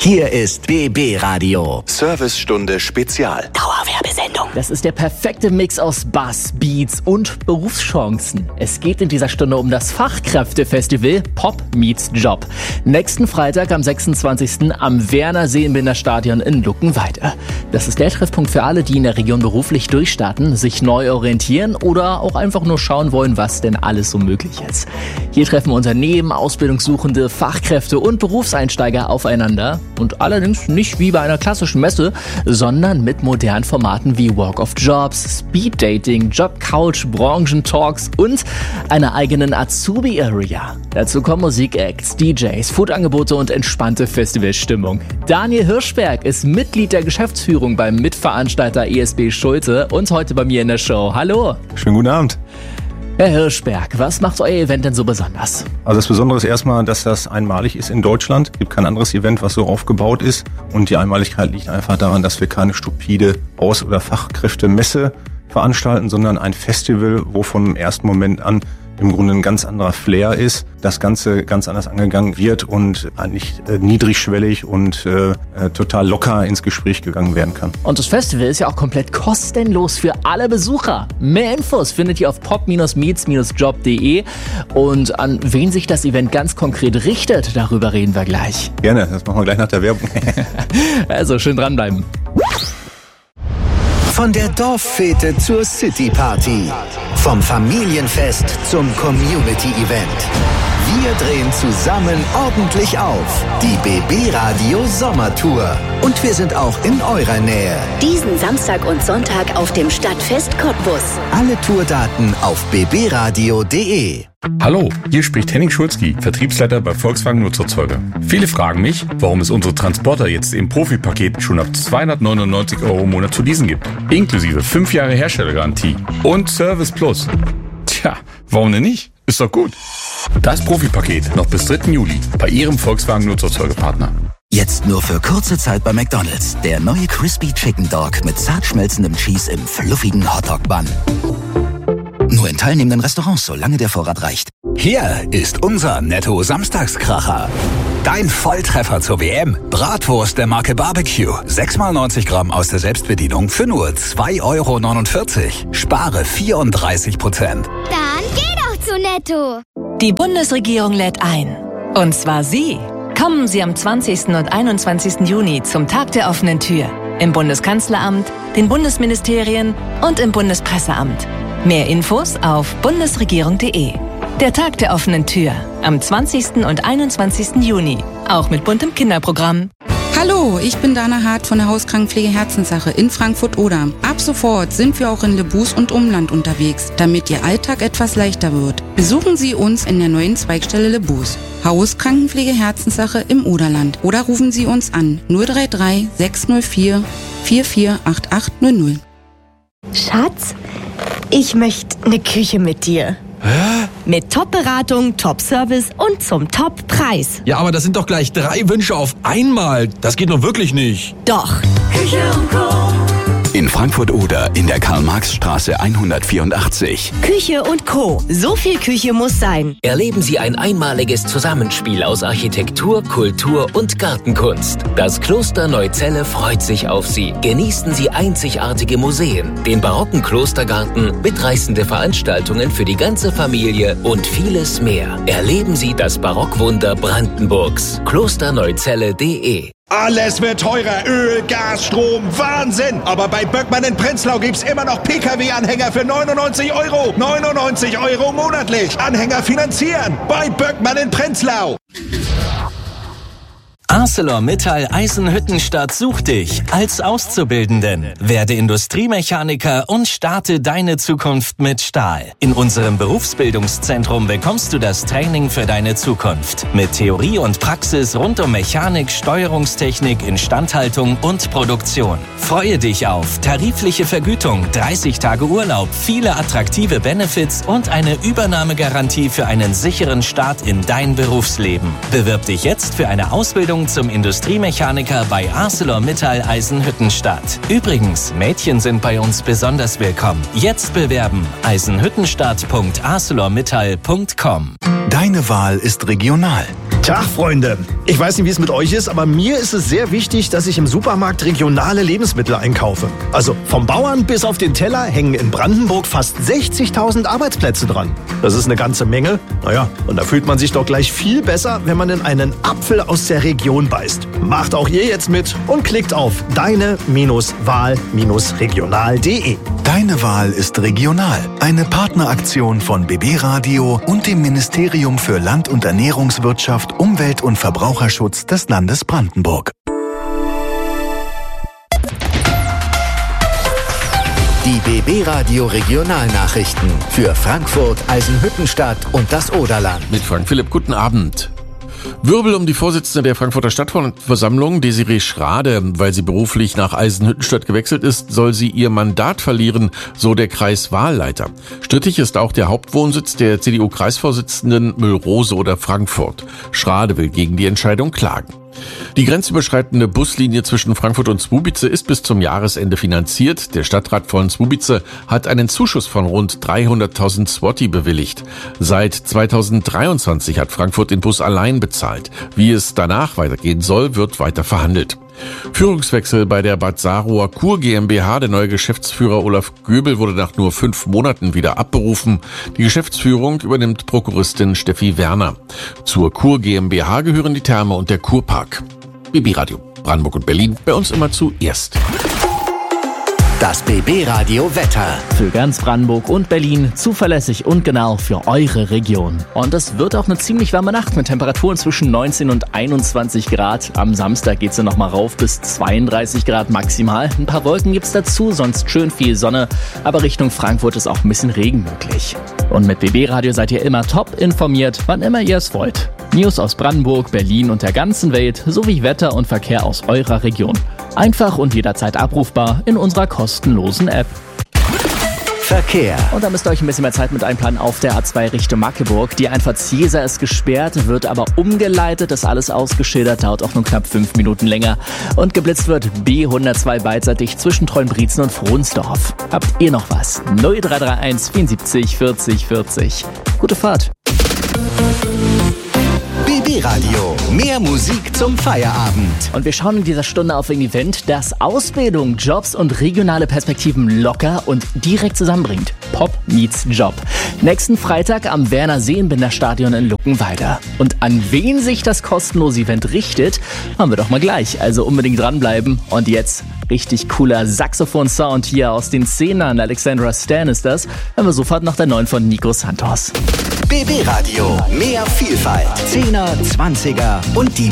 Hier ist BB Radio. Servicestunde Spezial. Dauerwerbesendung. Das ist der perfekte Mix aus Bass, Beats und Berufschancen. Es geht in dieser Stunde um das Fachkräftefestival Pop meets Job. Nächsten Freitag am 26. am Werner-Seelenbinder-Stadion in Luckenwalde. Das ist der Treffpunkt für alle, die in der Region beruflich durchstarten, sich neu orientieren oder auch einfach nur schauen wollen, was denn alles so möglich ist. Hier treffen Unternehmen, Ausbildungssuchende, Fachkräfte und Berufseinsteiger aufeinander. Und allerdings nicht wie bei einer klassischen Messe, sondern mit modernen Formaten wie Walk of Jobs, Speed Dating, Job Couch, Branchentalks und einer eigenen Azubi-Area. Dazu kommen Musikacts, DJs, Foodangebote und entspannte Festivalstimmung. Daniel Hirschberg ist Mitglied der Geschäftsführung beim Mitveranstalter ESB Schulte und heute bei mir in der Show. Hallo. Schönen guten Abend. Herr Hirschberg, was macht euer Event denn so besonders? Also das Besondere ist erstmal, dass das einmalig ist in Deutschland. Es gibt kein anderes Event, was so aufgebaut ist. Und die Einmaligkeit liegt einfach daran, dass wir keine stupide Aus- oder Fachkräftemesse veranstalten, sondern ein Festival, wo vom ersten Moment an im Grunde ein ganz anderer Flair ist, das Ganze ganz anders angegangen wird und eigentlich niedrigschwellig und total locker ins Gespräch gegangen werden kann. Und das Festival ist ja auch komplett kostenlos für alle Besucher. Mehr Infos findet ihr auf pop-meets-job.de und an wen sich das Event ganz konkret richtet, darüber reden wir gleich. Gerne, das machen wir gleich nach der Werbung. Also schön dranbleiben. Von der Dorffete zur City-Party. Vom Familienfest zum Community-Event. Wir drehen zusammen ordentlich auf. Die BB Radio Sommertour. Und wir sind auch in eurer Nähe. Diesen Samstag und Sonntag auf dem Stadtfest Cottbus. Alle Tourdaten auf bbradio.de. Hallo, hier spricht Henning Schulzki, Vertriebsleiter bei Volkswagen Nutzerzeuger. Viele fragen mich, warum es unsere Transporter jetzt im Profipaket schon ab 299 € im Monat zu leasen gibt. Inklusive 5 Jahre Herstellergarantie und Service Plus. Tja, warum denn nicht? Ist doch gut. Das Profipaket noch bis 3. Juli bei Ihrem Volkswagen Nutzerzeugerpartner. Jetzt nur für kurze Zeit bei McDonald's. Der neue Crispy Chicken Dog mit zart schmelzendem Cheese im fluffigen Hotdog-Bun. Nur in teilnehmenden Restaurants, solange der Vorrat reicht. Hier ist unser Netto-Samstagskracher. Dein Volltreffer zur WM. Bratwurst der Marke Barbecue. 6x90 Gramm aus der Selbstbedienung für nur 2,49 €. Spare 34%. Dann geh doch zu Netto. Die Bundesregierung lädt ein. Und zwar Sie. Kommen Sie am 20. und 21. Juni zum Tag der offenen Tür. Im Bundeskanzleramt, den Bundesministerien und im Bundespresseamt. Mehr Infos auf bundesregierung.de. Der Tag der offenen Tür am 20. und 21. Juni. Auch mit buntem Kinderprogramm. Hallo, ich bin Dana Hart von der Hauskrankenpflege Herzenssache in Frankfurt-Oder. Ab sofort sind wir auch in Lebus und Umland unterwegs, damit Ihr Alltag etwas leichter wird. Besuchen Sie uns in der neuen Zweigstelle Lebus. Hauskrankenpflege Herzenssache im Oderland. Oder rufen Sie uns an 033 604 448800. Schatz, ich möchte eine Küche mit dir. Hä? Mit Top-Beratung, Top-Service und zum Top-Preis. Ja, aber das sind doch gleich 3 Wünsche auf einmal. Das geht doch wirklich nicht. Doch. Küche & Co. In Frankfurt-Oder in der Karl-Marx-Straße 184. Küche & Co. So viel Küche muss sein. Erleben Sie ein einmaliges Zusammenspiel aus Architektur, Kultur und Gartenkunst. Das Kloster Neuzelle freut sich auf Sie. Genießen Sie einzigartige Museen, den barocken Klostergarten, mitreißende Veranstaltungen für die ganze Familie und vieles mehr. Erleben Sie das Barockwunder Brandenburgs. klosterneuzelle.de. Alles wird teurer. Öl, Gas, Strom, Wahnsinn. Aber bei Böckmann in Prenzlau gibt's immer noch PKW-Anhänger für 99 €. 99 € monatlich. Anhänger finanzieren. Bei Böckmann in Prenzlau. ArcelorMittal Eisenhüttenstadt sucht dich als Auszubildenden. Werde Industriemechaniker und starte deine Zukunft mit Stahl. In unserem Berufsbildungszentrum bekommst du das Training für deine Zukunft. Mit Theorie und Praxis rund um Mechanik, Steuerungstechnik, Instandhaltung und Produktion. Freue dich auf tarifliche Vergütung, 30 Tage Urlaub, viele attraktive Benefits und eine Übernahmegarantie für einen sicheren Start in dein Berufsleben. Bewirb dich jetzt für eine Ausbildung Ausbildung zum Industriemechaniker bei ArcelorMittal Eisenhüttenstadt. Übrigens, Mädchen sind bei uns besonders willkommen. Jetzt bewerben: eisenhüttenstadt.arcelormittal.com. Deine Wahl ist regional. Tag, Freunde. Ich weiß nicht, wie es mit euch ist, aber mir ist es sehr wichtig, dass ich im Supermarkt regionale Lebensmittel einkaufe. Also vom Bauern bis auf den Teller hängen in Brandenburg fast 60.000 Arbeitsplätze dran. Das ist eine ganze Menge. Naja, und da fühlt man sich doch gleich viel besser, wenn man in einen Apfel aus der Region beißt. Macht auch ihr jetzt mit und klickt auf deine-wahl-regional.de. Deine Wahl ist regional. Eine Partneraktion von BB Radio und dem Ministerium für Land- und Ernährungswirtschaft, Umwelt- und Verbraucherschutz des Landes Brandenburg. Die BB Radio Regionalnachrichten für Frankfurt, Eisenhüttenstadt und das Oderland. Mit Frank Philipp, guten Abend. Wirbel um die Vorsitzende der Frankfurter Stadtversammlung, Desiree Schrade. Weil sie beruflich nach Eisenhüttenstadt gewechselt ist, soll sie ihr Mandat verlieren, so der Kreiswahlleiter. Strittig ist auch der Hauptwohnsitz der CDU-Kreisvorsitzenden Müllrose oder Frankfurt. Schrade will gegen die Entscheidung klagen. Die grenzüberschreitende Buslinie zwischen Frankfurt und Słubice ist bis zum Jahresende finanziert. Der Stadtrat von Słubice hat einen Zuschuss von rund 300.000 zloty bewilligt. Seit 2023 hat Frankfurt den Bus allein bezahlt. Wie es danach weitergehen soll, wird weiter verhandelt. Führungswechsel bei der Bad Sarower Kur GmbH. Der neue Geschäftsführer Olaf Göbel wurde nach nur 5 Monaten wieder abberufen. Die Geschäftsführung übernimmt Prokuristin Steffi Werner. Zur Kur GmbH gehören die Therme und der Kurpark. BB Radio Brandenburg und Berlin, bei uns immer zuerst. Das BB Radio Wetter. Für ganz Brandenburg und Berlin zuverlässig und genau für eure Region. Und es wird auch eine ziemlich warme Nacht mit Temperaturen zwischen 19 und 21 Grad. Am Samstag geht's dann nochmal rauf bis 32 Grad maximal. Ein paar Wolken gibt's dazu, sonst schön viel Sonne. Aber Richtung Frankfurt ist auch ein bisschen Regen möglich. Und mit BB Radio seid ihr immer top informiert, wann immer ihr es wollt. News aus Brandenburg, Berlin und der ganzen Welt sowie Wetter und Verkehr aus eurer Region. Einfach und jederzeit abrufbar in unserer kostenlosen App. Verkehr. Und da müsst ihr euch ein bisschen mehr Zeit mit einplanen auf der A2 Richtung Magdeburg. Die Einfahrt Cäsar ist gesperrt, wird aber umgeleitet, ist alles ausgeschildert, dauert auch nur knapp 5 Minuten länger. Und geblitzt wird B102 beidseitig zwischen Treuenbrietzen und Frohnsdorf. Habt ihr noch was? 0331 74 40 40. Gute Fahrt. BB Radio. Mehr Musik zum Feierabend. Und wir schauen in dieser Stunde auf ein Event, das Ausbildung, Jobs und regionale Perspektiven locker und direkt zusammenbringt. Pop meets Job. Nächsten Freitag am Werner-Seenbinder-Stadion in Luckenwalde. Und an wen sich das kostenlose Event richtet, haben wir doch mal gleich. Also unbedingt dranbleiben. Und jetzt richtig cooler Saxophon-Sound hier aus den 10ern. Alexandra Stan ist das. Hören wir sofort nach der neuen von Nico Santos. BB Radio. Mehr Vielfalt. 10er, 20er und die